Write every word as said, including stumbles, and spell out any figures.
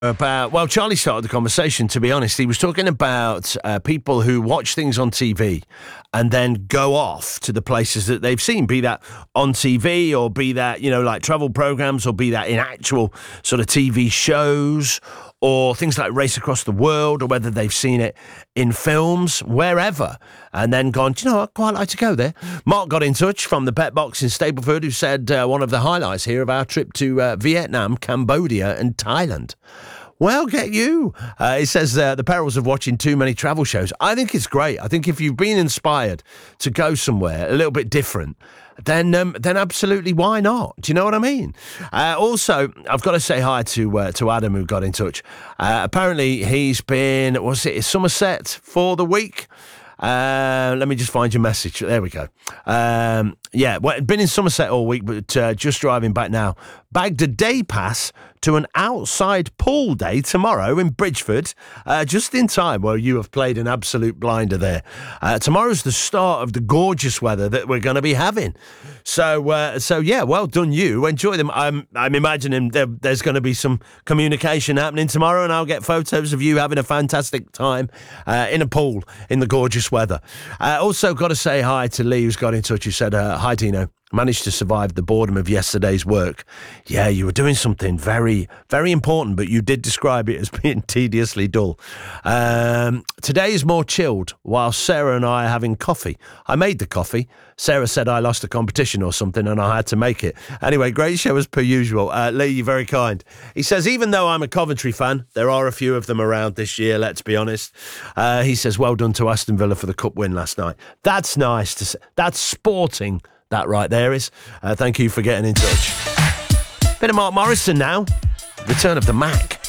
About, well, Charlie started the conversation, to be honest. He was talking about uh, people who watch things on T V and then go off to the places that they've seen, be that on T V or be that, you know, like travel programs or be that in actual sort of T V shows or things like Race Across the World or whether they've seen it in films, wherever, and then gone, do you know what, I'd quite like to go there. Mark got in touch from the Pet Box in Stapleford who said uh, one of the highlights here of our trip to uh, Vietnam, Cambodia and Thailand. Well, get you. Uh, it says uh, the perils of watching too many travel shows. I think it's great. I think if you've been inspired to go somewhere a little bit different, then um, then absolutely, why not? Do you know what I mean? Uh, also, I've got to say hi to uh, to Adam who got in touch. Uh, apparently, he's been, what's it, Somerset for the week. Uh, let me just find your message. There we go. Um, yeah, well, been in Somerset all week, but uh, just driving back now. Bagged a day pass to an outside pool day tomorrow in Bridgeford, uh, just in time. Well, you have played an absolute blinder there. Uh, tomorrow's the start of the gorgeous weather that we're going to be having. So, uh, so yeah, well done you. Enjoy them. I'm, I'm imagining there, there's going to be some communication happening tomorrow, and I'll get photos of you having a fantastic time uh, in a pool in the gorgeous weather. Uh, also, got to say hi to Lee, who's got in touch, who said, uh, hi, Dino. Managed to survive the boredom of yesterday's work. Yeah, you were doing something very, very important, but you did describe it as being tediously dull. Um, today is more chilled, while Sarah and I are having coffee. I made the coffee. Sarah said I lost a competition or something and I had to make it. Anyway, great show as per usual. Uh, Lee, you're very kind. He says, even though I'm a Coventry fan, there are a few of them around this year, let's be honest. Uh, he says, well done to Aston Villa for the cup win last night. That's nice to say. That's sporting. That right there is. Uh, thank you for getting in touch. Bit of Mark Morrison now. Return of the Mac.